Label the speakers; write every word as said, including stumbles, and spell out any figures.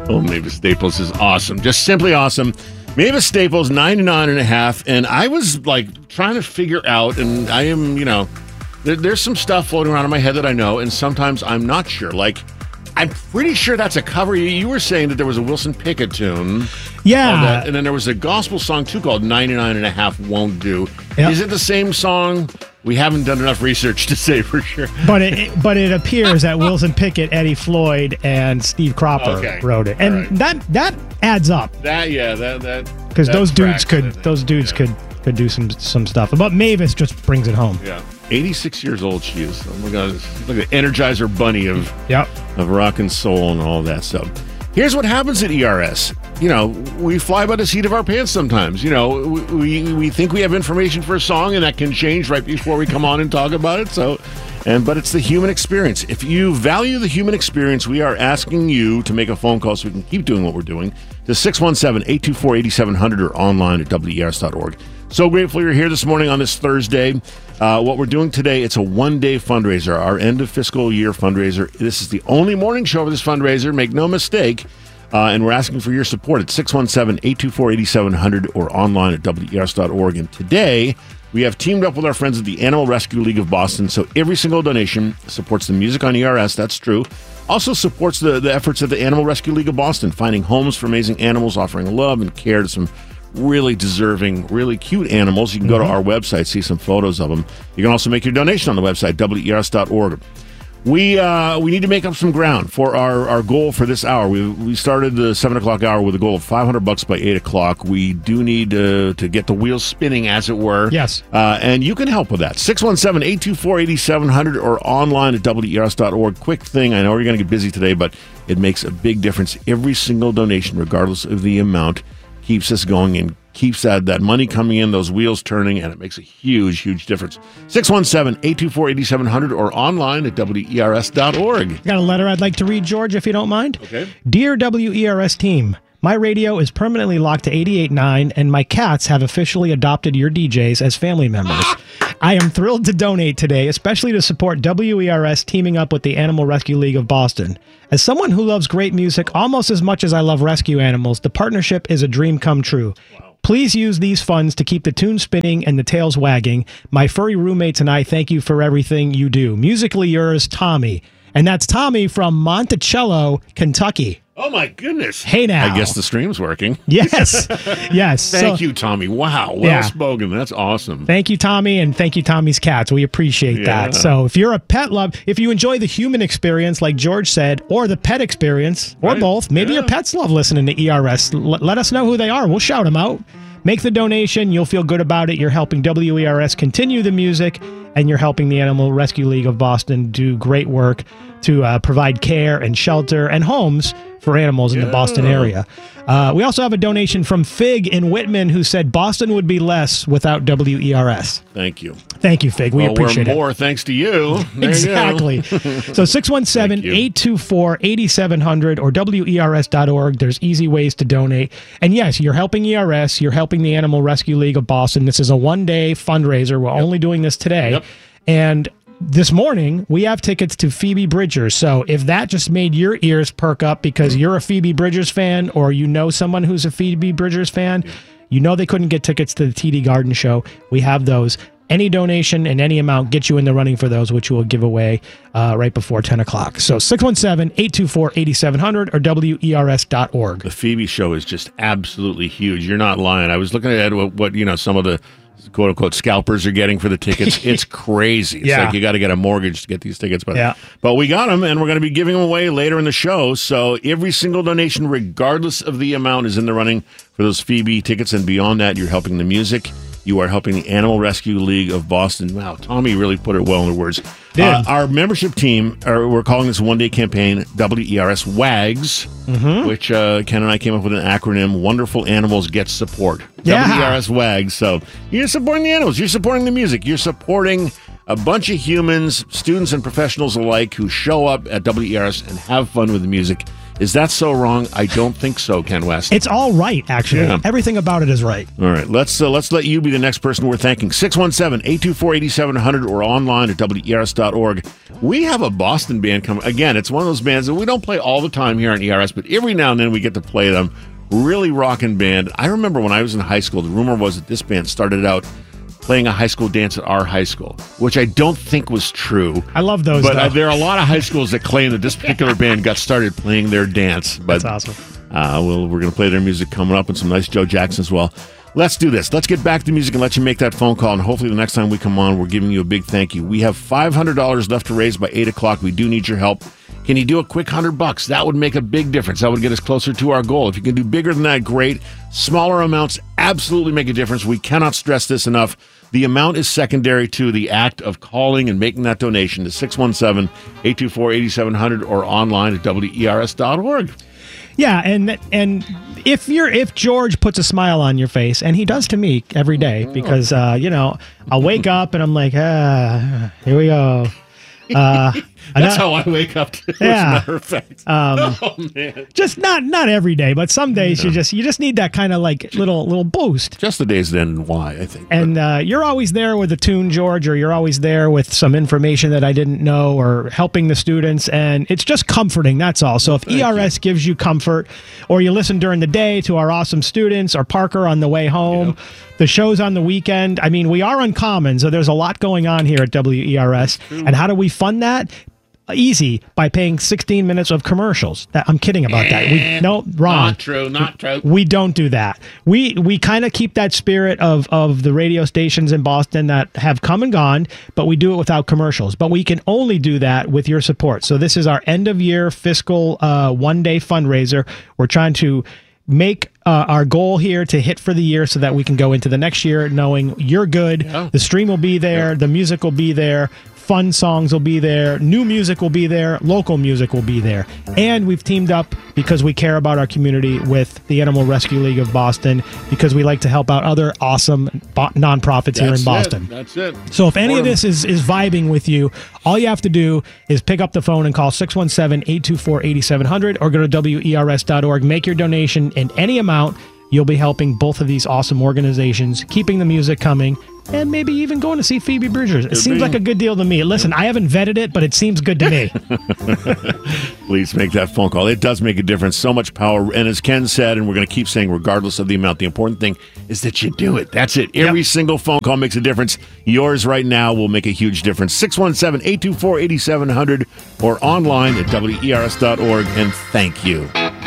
Speaker 1: Oh, Mavis Staples is awesome. Just simply awesome. Mavis Staples, ninety-nine and a half. And I was like trying to figure out, and I am, you know, there, there's some stuff floating around in my head that I know, and sometimes I'm not sure. Like, I'm pretty sure that's a cover. You, you were saying that there was a Wilson Pickett tune.
Speaker 2: Yeah.
Speaker 1: That, and then there was a gospel song, too, called ninety-nine and a half Won't Do.
Speaker 2: Yep.
Speaker 1: Is it the same song? We haven't done enough research to say for sure.
Speaker 2: But it but it appears that Wilson Pickett, Eddie Floyd, and Steve Cropper
Speaker 1: okay.
Speaker 2: wrote it. And
Speaker 1: right.
Speaker 2: that that adds up.
Speaker 1: That, yeah, that, that.
Speaker 2: Because those dudes could,
Speaker 1: think,
Speaker 2: those dudes
Speaker 1: yeah.
Speaker 2: could, could do some some stuff. But Mavis just brings it home.
Speaker 1: Yeah. eighty-six years old she is. Oh my God. It's like an Energizer bunny of,
Speaker 2: yep.
Speaker 1: of rock and soul and all that stuff. Here's what happens at E R S. You know, we fly by the seat of our pants sometimes. You know, we, we we think we have information for a song, and that can change right before we come on and talk about it. So, and but it's the human experience. If you value the human experience, we are asking you to make a phone call so we can keep doing what we're doing to six one seven, eight two four, eight seven zero zero or online at W E R S dot org. So grateful you're here this morning on this Thursday. Uh, what we're doing today, it's a one-day fundraiser, our end of fiscal year fundraiser. This is the only morning show of this fundraiser. Make no mistake. Uh, and we're asking for your support at six one seven, eight two four, eight seven zero zero or online at W E R S dot org. And today, we have teamed up with our friends at the Animal Rescue League of Boston. So every single donation supports the music on E R S. That's true. Also supports the, the efforts of the Animal Rescue League of Boston, finding homes for amazing animals, offering love and care to some really deserving, really cute animals. You can go to our website, see some photos of them. You can also make your donation on the website, W E R S dot org. We uh, we need to make up some ground for our, our goal for this hour. We we started the seven o'clock hour with a goal of five hundred bucks by eight o'clock. We do need to, to get the wheels spinning, as it were.
Speaker 2: Yes.
Speaker 1: Uh, and you can help with that. six one seven, eight two four, eight seven zero zero or online at W E R S dot org. Quick thing, I know you're going to get busy today, but it makes a big difference. Every single donation, regardless of the amount, keeps us going and keeps that, that money coming in, those wheels turning, and it makes a huge, huge difference. six one seven, eight two four, eight seven zero zero or online at W E R S dot org.
Speaker 2: Got a letter I'd like to read, George, if you don't mind.
Speaker 1: Okay.
Speaker 2: Dear W E R S team, my radio is permanently locked to eighty-eight point nine, and my cats have officially adopted your D Js as family members. I am thrilled to donate today, especially to support W E R S teaming up with the Animal Rescue League of Boston. As someone who loves great music almost as much as I love rescue animals, the partnership is a dream come true. Wow. Please use these funds to keep the tune spinning and the tails wagging. My furry roommates and I thank you for everything you do. Musically yours, Tommy. And that's Tommy from Monticello, Kentucky.
Speaker 1: Oh, my goodness.
Speaker 2: Hey, now.
Speaker 1: I guess the stream's working.
Speaker 2: Yes. Yes.
Speaker 1: Thank
Speaker 2: so,
Speaker 1: you, Tommy. Wow. Well
Speaker 2: yeah.
Speaker 1: spoken. That's awesome.
Speaker 2: Thank you, Tommy, and thank you, Tommy's cats. We appreciate
Speaker 1: Yeah.
Speaker 2: that. So if you're a pet love, if you enjoy the human experience, like George said, or the pet experience, or
Speaker 1: Right.
Speaker 2: both, maybe
Speaker 1: Yeah.
Speaker 2: your pets love listening to E R S. L- let us know who they are. We'll shout them out. Make the donation. You'll feel good about it. You're helping W E R S continue the music, and you're helping the Animal Rescue League of Boston do great work to uh, provide care and shelter and homes for animals in the Boston area. Uh, we also have a donation from Fig in Whitman, who said Boston would be less without W E R S.
Speaker 1: Thank you.
Speaker 2: Thank you, Fig. We
Speaker 1: well,
Speaker 2: appreciate
Speaker 1: we're
Speaker 2: it.
Speaker 1: more thanks to you. There
Speaker 2: Exactly.
Speaker 1: You go.
Speaker 2: So six one seven, eight two four, eight seven zero zero or W E R S dot org. There's easy ways to donate. And yes, you're helping E R S. You're helping the Animal Rescue League of Boston. This is a one-day fundraiser. We're yep. only doing this today.
Speaker 1: Yep.
Speaker 2: And this morning, we have tickets to Phoebe Bridgers. So if that just made your ears perk up because you're a Phoebe Bridgers fan or you know someone who's a Phoebe Bridgers fan, you know they couldn't get tickets to the T D Garden Show. We have those. Any donation and any amount gets you in the running for those, which we'll give away uh, right before ten o'clock. So six one seven, eight two four, eight seven zero zero or W E R S dot org.
Speaker 1: The Phoebe show is just absolutely huge. You're not lying. I was looking at what, what you know, some of the quote unquote scalpers are getting for the tickets. It's crazy. It's
Speaker 2: Yeah.
Speaker 1: like you got to get a mortgage to get these tickets. But,
Speaker 2: Yeah.
Speaker 1: but we got them, and we're going to be giving them away later in the show. So every single donation, regardless of the amount, is in the running for those Phoebe tickets. And beyond that, you're helping the music. You are helping the Animal Rescue League of Boston. Wow, Tommy really put it well in words. Uh, our membership team, or we're calling this one-day campaign W E R S WAGS, mm-hmm. which uh, Ken and I came up with an acronym, Wonderful Animals Get Support.
Speaker 2: Yeah.
Speaker 1: W E R S WAGS. So you're supporting the animals. You're supporting the music. You're supporting a bunch of humans, students and professionals alike, who show up at W E R S and have fun with the music. Is that so wrong? I don't think so, Ken West.
Speaker 2: It's all right, actually.
Speaker 1: Yeah.
Speaker 2: Everything about it is right.
Speaker 1: All right, let's uh, let's let you be the next person we're thanking. six one seven, eight two four, eight seven zero zero or online at W E R S dot org. We have a Boston band coming. Again, it's one of those bands that we don't play all the time here on E R S, but every now and then we get to play them. Really rocking band. I remember when I was in high school, the rumor was that this band started out playing a high school dance at our high school, which I don't think was true.
Speaker 2: I love those,
Speaker 1: But
Speaker 2: though.
Speaker 1: uh, there are a lot of high schools that claim that this particular band got started playing their dance. But,
Speaker 2: That's awesome.
Speaker 1: Uh, well, we're going to play their music coming up and some nice Joe Jackson as well. Let's do this. Let's get back to music and let you make that phone call. And hopefully the next time we come on, we're giving you a big thank you. We have five hundred dollars left to raise by eight o'clock. We do need your help. Can you do a quick one hundred bucks? That would make a big difference. That would get us closer to our goal. If you can do bigger than that, great. Smaller amounts absolutely make a difference. We cannot stress this enough. The amount is secondary to the act of calling and making that donation to six one seven, eight two four, eight seven zero zero or online at W E R S dot org.
Speaker 2: Yeah, and and if you're if George puts a smile on your face, and he does to me every day, because uh, you know, I'll wake up and I'm like, ah, here we go. Uh,
Speaker 1: That's how I wake up, too,
Speaker 2: Yeah.
Speaker 1: as a matter of fact.
Speaker 2: Um,
Speaker 1: oh, man.
Speaker 2: Just not not every day, but some days you just you just need that kind of like little little boost.
Speaker 1: Just the days that end in Y, I think.
Speaker 2: And uh, you're always there with a tune, George, or you're always there with some information that I didn't know, or helping the students, and it's just comforting. That's all. So if
Speaker 1: Thank
Speaker 2: E R S
Speaker 1: you.
Speaker 2: gives you comfort, or you listen during the day to our awesome students, or Parker on the way home,
Speaker 1: Yep.
Speaker 2: the shows on the weekend. I mean, we are uncommon, so there's a lot going on here at W E R S. And how do we fund that? Easy, by paying sixteen minutes of commercials. That, I'm kidding about that. We no wrong.
Speaker 1: Not true, not true.
Speaker 2: We don't do that. We we kind of keep that spirit of of the radio stations in Boston that have come and gone, but we do it without commercials. But we can only do that with your support. So this is our end of year fiscal uh, one day fundraiser. We're trying to make uh, our goal here to hit for the year so that we can go into the next year knowing you're good.
Speaker 1: Yeah.
Speaker 2: The stream will be there.
Speaker 1: Yeah.
Speaker 2: The music will be there. Fun songs will be there. New music will be there. Local music will be there. And we've teamed up because we care about our community with the Animal Rescue League of Boston, because we like to help out other awesome bo- nonprofits here
Speaker 1: That's
Speaker 2: in Boston.
Speaker 1: It. That's it.
Speaker 2: So if any
Speaker 1: Support
Speaker 2: of this is, is vibing with you, all you have to do is pick up the phone and call six one seven, eight two four, eight seven zero zero or go to W E R S dot org. Make your donation in any amount. You'll be helping both of these awesome organizations, keeping the music coming, and maybe even going to see Phoebe Bridgers. It
Speaker 1: Could
Speaker 2: seems
Speaker 1: be.
Speaker 2: like a good deal to me. Listen, I haven't vetted it, but it seems good to me.
Speaker 1: Please make that phone call. It does make a difference. So much power. And as Ken said, and we're going to keep saying, regardless of the amount, the important thing is that you do it. That's it. Every
Speaker 2: Yep.
Speaker 1: single phone call makes a difference. Yours right now will make a huge difference. six one seven, eight two four, eight seven zero zero or online at W E R S dot org. And thank you.